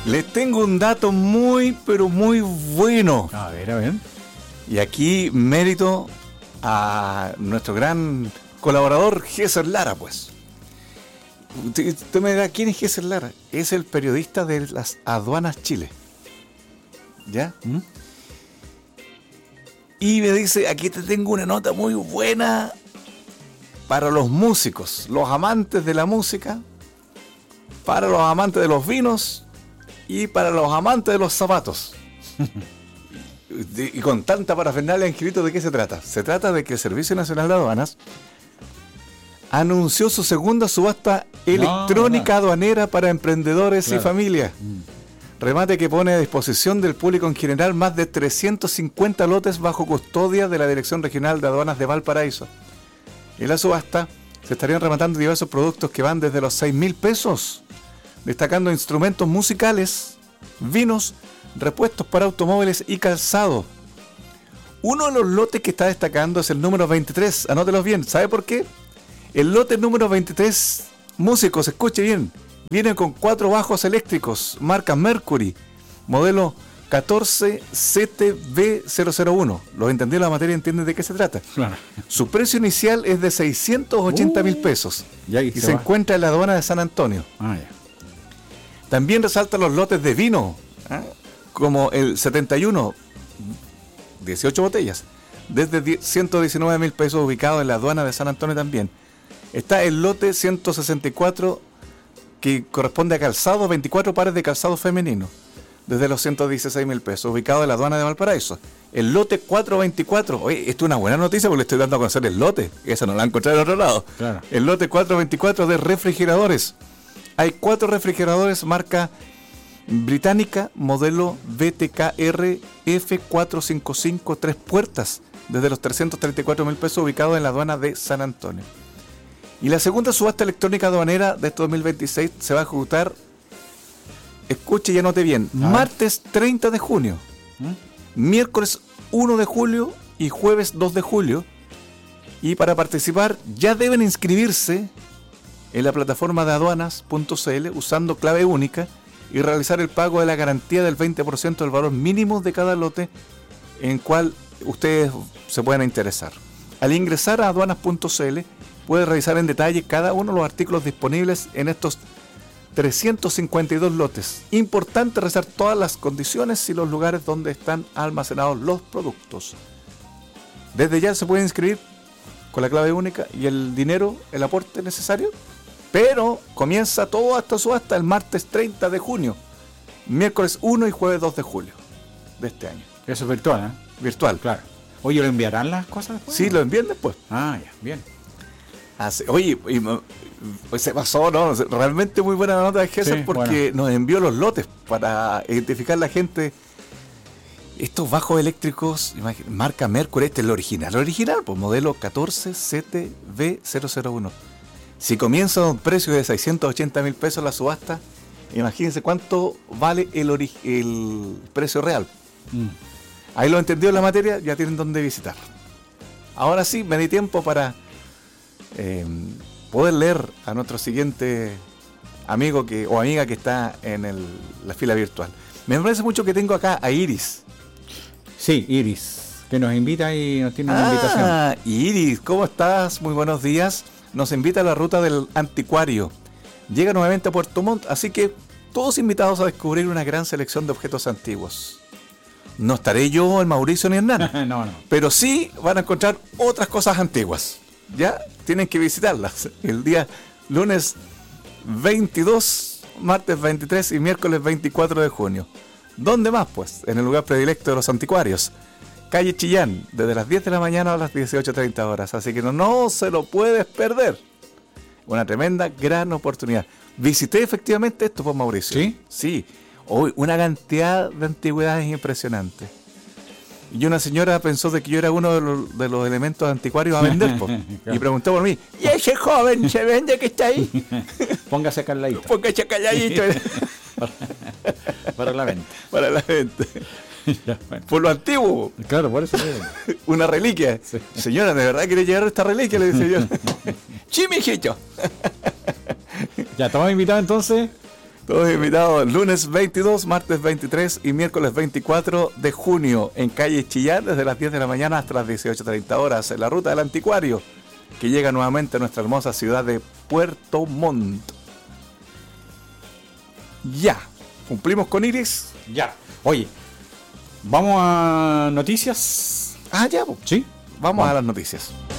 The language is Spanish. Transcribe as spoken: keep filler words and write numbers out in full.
Les tengo un dato muy, pero muy bueno. A ver, a ver. Y aquí mérito a nuestro gran colaborador Gesser Lara, pues. Usted, usted me dirá, ¿quién es Gesser Lara? Es el periodista de las aduanas Chile. ¿Ya? ¿Mm? Y me dice, aquí te tengo una nota muy buena para los músicos, los amantes de la música, para los amantes de los vinos y para los amantes de los zapatos. Y con tanta parafernalia, Angelito, ¿de qué se trata? Se trata de que el Servicio Nacional de Aduanas anunció su segunda subasta electrónica no, no. aduanera para emprendedores claro. y familias. Mm. Remate que pone a disposición del público en general más de trescientos cincuenta lotes bajo custodia de la Dirección Regional de Aduanas de Valparaíso. En la subasta se estarían rematando diversos productos que van desde los seis mil pesos, destacando instrumentos musicales, vinos, repuestos para automóviles y calzado. Uno de los lotes que está destacando es el número veintitrés, anótelos bien, ¿sabe por qué? El lote número veintitrés, músicos, escuche bien, viene con cuatro bajos eléctricos, marca Mercury, modelo catorce C T B cero cero uno. Los entendidos de la materia entienden de qué se trata. Claro. Su precio inicial es de seiscientos ochenta mil uh, pesos y se, se encuentra en la aduana de San Antonio. Ah, ya. También resaltan los lotes de vino, ¿eh? como el setenta y uno, dieciocho botellas, desde ciento diecinueve mil pesos, ubicado en la aduana de San Antonio también. Está el lote ciento sesenta y cuatro, que corresponde a calzado, veinticuatro pares de calzado femenino, desde los ciento dieciséis mil pesos, ubicado en la aduana de Valparaíso. El lote cuatrocientos veinticuatro, oye, esto es una buena noticia porque le estoy dando a conocer el lote, esa no la encontré en otro lado. Claro. El lote cuatrocientos veinticuatro de refrigeradores. Hay cuatro refrigeradores marca británica, modelo B T K R F cuatrocientos cincuenta y cinco, tres puertas, desde los trescientos treinta y cuatro mil pesos, ubicado en la aduana de San Antonio. Y la segunda subasta electrónica aduanera de este dos mil veintiséis se va a ejecutar, escuche y anote bien, ah. martes treinta de junio, ¿Mm? miércoles uno de julio y jueves dos de julio. Y para participar ya deben inscribirse en la plataforma de aduanas punto c l usando clave única y realizar el pago de la garantía del veinte por ciento del valor mínimo de cada lote en cual ustedes se puedan interesar. Al ingresar a aduanas punto c l puede revisar en detalle cada uno de los artículos disponibles en estos trescientos cincuenta y dos lotes. Importante revisar todas las condiciones y los lugares donde están almacenados los productos. Desde ya se puede inscribir con la clave única y el dinero, el aporte necesario, pero comienza todo hasta subasta el martes treinta de junio, miércoles uno y jueves dos de julio de este año. Eso es virtual, ¿eh? Virtual. Claro. Oye, ¿lo enviarán las cosas después? Sí, ¿no? Lo envían después. Ah, ya, bien. Así, oye, y, pues se pasó, ¿no? Realmente muy buena nota de Gesser, sí, porque bueno. nos envió los lotes para identificar la gente. Estos bajos eléctricos, marca Mercury, este es el original, el original, pues modelo catorce C T B cero cero uno. Si comienza a un precio de seiscientos ochenta mil pesos la subasta, imagínense cuánto vale el, ori- el precio real. Mm. Ahí lo entendió la materia, ya tienen dónde visitar. Ahora sí, me di tiempo para eh, poder leer a nuestro siguiente amigo que o amiga que está en el, la fila virtual. Me parece mucho que tengo acá a Iris. Sí, Iris, que nos invita y nos tiene una ah, invitación. Ah, Iris, ¿cómo estás? Muy buenos días. Nos invita a la ruta del anticuario. Llega nuevamente a Puerto Montt, así que todos invitados a descubrir una gran selección de objetos antiguos. No estaré yo, el Mauricio ni Hernán, no, no. pero sí van a encontrar otras cosas antiguas. Ya tienen que visitarlas el día lunes veintidós, martes veintitrés y miércoles veinticuatro de junio. ¿Dónde más? Pues en el lugar predilecto de los anticuarios, calle Chillán, desde las diez de la mañana a las dieciocho treinta horas. Así que no, no se lo puedes perder. Una tremenda, gran oportunidad. Visité efectivamente esto, pues, Mauricio. ¿Sí? Sí. Hoy una cantidad de antigüedades impresionante. Y una señora pensó de que yo era uno de los, de los elementos anticuarios a vender, pues, claro. Y preguntó por mí, ¿y ese joven se vende que está ahí? Póngase calladito. Póngase calladito. para, para la venta. Para la venta. Ya, bueno. Por lo antiguo. Claro, por eso. Una reliquia. Sí. Señora, ¿de verdad quiere llevar esta reliquia? Le dice yo. Sí, mijito. Ya, estamos invitados entonces. Todos invitados lunes veintidós, martes veintitrés y miércoles veinticuatro de junio en calle Chillán desde las diez de la mañana hasta las dieciocho treinta horas en la ruta del Anticuario, que llega nuevamente a nuestra hermosa ciudad de Puerto Montt. Ya, ¿cumplimos con Iris? Ya. Oye, ¿vamos a noticias? Ah, ya, po. ¿Sí? Vamos, Vamos. a las noticias.